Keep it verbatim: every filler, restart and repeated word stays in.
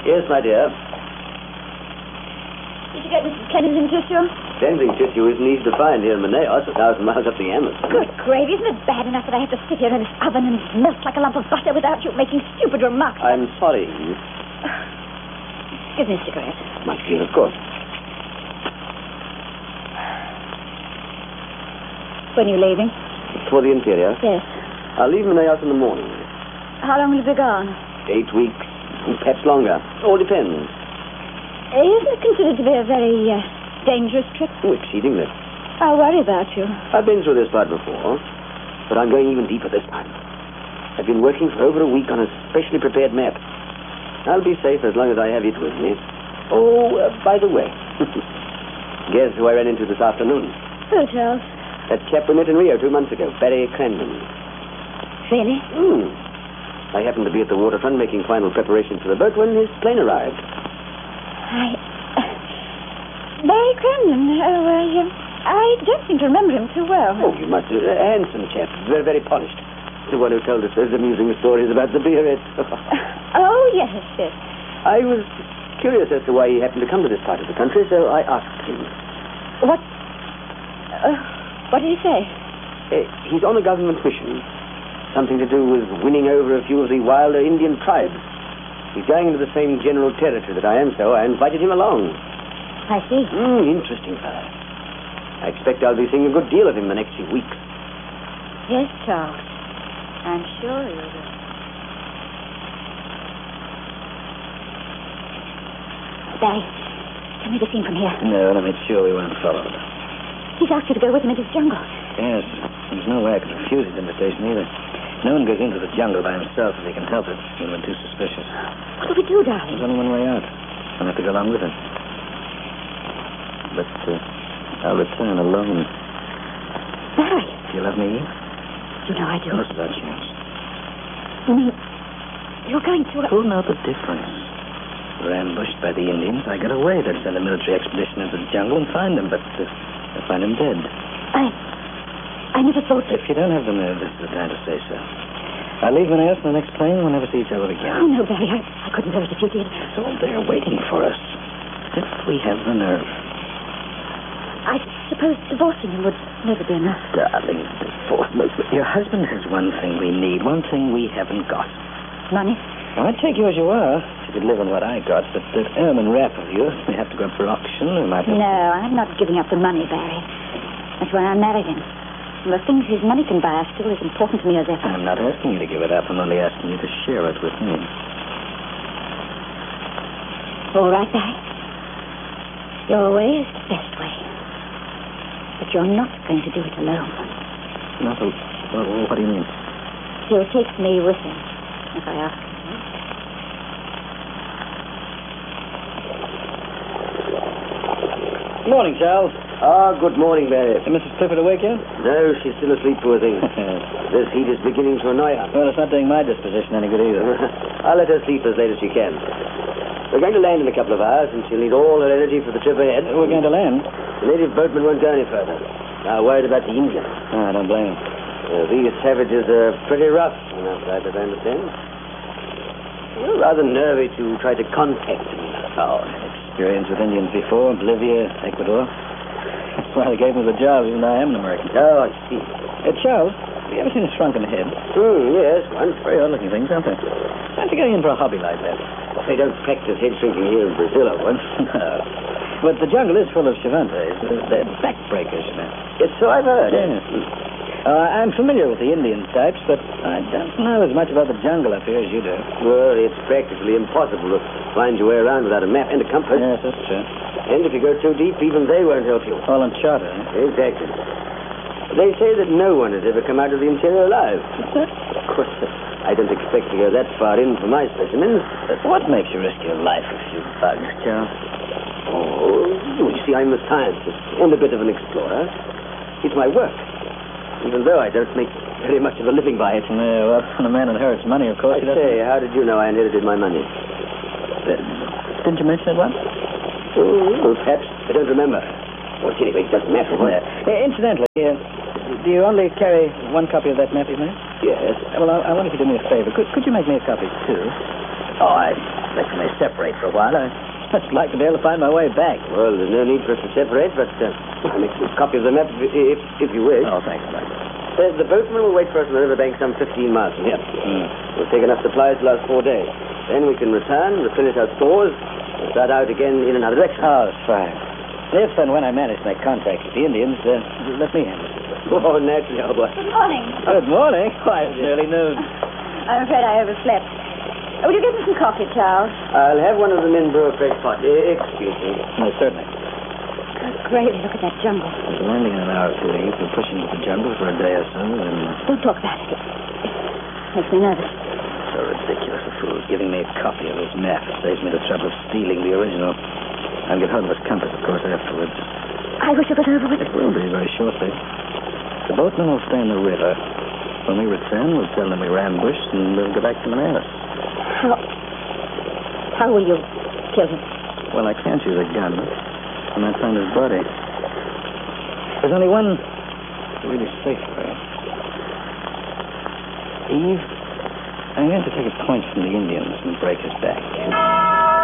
Yes, my dear. Did you get Missus Kennington's tissue? Kensington tissue isn't easy to find here in Manaos, a thousand miles up the Amazon. Good gravy. Isn't it bad enough that I have to sit here in this oven and melt like a lump of butter without you making stupid remarks? I'm sorry. Give me a cigarette. My dear, of course. When are you leaving? For the interior? Yes. I'll leave Manaos in the morning. How long will you be gone? Eight weeks, perhaps longer. All depends. Isn't it considered to be a very uh, dangerous trip? Oh, exceedingly. I'll worry about you. I've been through this part before, but I'm going even deeper this time. I've been working for over a week on a specially prepared map. I'll be safe as long as I have it with me. Oh, uh, by the way, guess who I ran into this afternoon? Who, Charles? That chap we met in Rio two months ago, Barry Crandon. Really? Hmm. I happened to be at the waterfront making final preparations for the boat when his plane arrived. I... Barry Crandon. Oh, I, uh, I don't seem to remember him too well. Oh, you must. A handsome chap. Very, very polished. The one who told us those amusing stories about the beer. Oh, yes, yes. I was curious as to why he happened to come to this part of the country, so I asked him. What... Uh, what did he say? Uh, he's on a government mission. Something to do with winning over a few of the wilder Indian tribes. He's going into the same general territory that I am, so I invited him along. I see. Hmm, interesting fellow. I expect I'll be seeing a good deal of him the next few weeks. Yes, Charles. I'm sure you will. Barry, can we be seen from here? No, let me sure we weren't followed. He's asked you to go with him into the jungle. Yes, there's no way I could refuse his invitation either. No one goes into the jungle by himself if he can help it. He would be too suspicious. What do we do, darling? There's only one way out. I'll have to go along with him. But uh, I'll return alone. Barry! Do you love me? You know I do. What's that chance? You mean you're going to... Who'll know the difference? We're ambushed by the Indians. I get away. They'll send a military expedition into the jungle and find him, but uh, they'll find him dead. I... I never thought that... If you don't have the nerve, this is the time to say so. I'll leave Manaos in the next plane. We'll never see each other again. Oh, no, Barry. I, I couldn't bear it if you did. It's all there waiting for us. If we have the nerve. I suppose divorcing him would never be enough. Darling, divorce. Your husband has one thing we need, one thing we haven't got. Money? Well, I'd take you as you are, if you could live on what I got. But that ermine wrap of yours may have to go up for auction. We might have No, to... I'm not giving up the money, Barry. That's why I married him. And the things his money can buy are still as important to me as ever. I'm not asking you to give it up. I'm only asking you to share it with me. All right, Barry. Your way is the best way. But you're not going to do it alone. Not a... Well, what do you mean? He'll take me with him, if I ask him Good morning, Charles. Ah, good morning, Barry. Is Missus Clifford awake yet? No, she's still asleep, poor thing. This heat is beginning to annoy her. Well, it's not doing my disposition any good either. I'll let her sleep as late as she can. We're going to land in a couple of hours, and she'll need all her energy for the trip ahead. We're going to land? The native boatmen won't go any further. Now, worried about the Indians. Oh, I don't blame him. Uh, these savages are pretty rough, enough that I understand. Well, rather nervy to try to contact them. Oh, experience with Indians before, Bolivia, Ecuador. That's why they gave me the job, even though I am an American. Oh, I see. Uh, Charles, have you ever seen a shrunken head? Hmm, yes, once. Very odd-looking things, aren't they? Fancy going in for a hobby like that. Well, they don't practice head shrinking here in Brazil, I once. No. But the jungle is full of Cervantes. They're backbreakers, you know. Yes, so I've heard. Yeah. Uh, I'm familiar with the Indian types, but I don't know as much about the jungle up here as you do. Well, it's practically impossible to find your way around without a map and a compass. Yes, that's true. And if you go too deep, even they won't help you. All on charter, eh? Exactly. They say that no one has ever come out of the interior alive. What's that? Of course, I don't expect to go that far in for my specimens. Uh, what makes you risk your life for a few bugs, Charles? Oh, you see, I'm a scientist and a bit of an explorer. It's my work, even though I don't make very much of a living by it. No, well, when a man inherits money, of course I he doesn't... say, how did you know I inherited my money? Uh, didn't you mention it once? Oh, perhaps. I don't remember. Well, anyway, it doesn't matter. Yeah. Uh, incidentally, uh, do you only carry one copy of that map you've made? Yes. Uh, well, I, I wonder if you do me a favor. Could, could you make me a copy, too? Oh, I Unless we may separate for a while, I- I'd like to be able to find my way back. Well, there's no need for us to separate, but uh, I'll make a copy of the map if, if, if you wish. Oh, thanks, Mac. Uh, the boatman will wait for us on the riverbank some fifteen miles from here. Hmm. We'll take enough supplies to last four days. Then we can return, replenish our stores, and start out again in another direction. Oh, that's fine. If and when I manage to make contact with the Indians, uh, let me handle it. Oh, naturally, old boy. Good morning. Good morning. Why, it's nearly noon. I'm afraid I overslept. Will you get me some coffee, Charles? I'll have one of the men brew a fresh pot. Uh, excuse me. No, certainly. Good gravy, look at that jungle. We're landing in an hour or two. We're pushing into the jungle for a day or so, and... Don't talk about it. It makes me nervous. So ridiculous, a fool giving me a copy of his map. Saves me the trouble of stealing the original. I'll get hold of his compass, of course, afterwards. I wish it was over with. It will be very shortly. The boatman will stay in the river. When we return, we'll tell them we were ambushed, and we'll go back to Manaus. How... How will you kill him? Well, I can't use a gun. I might find his body. There's only one really safe way. Eve, I'm going to take a point from the Indians and break his back.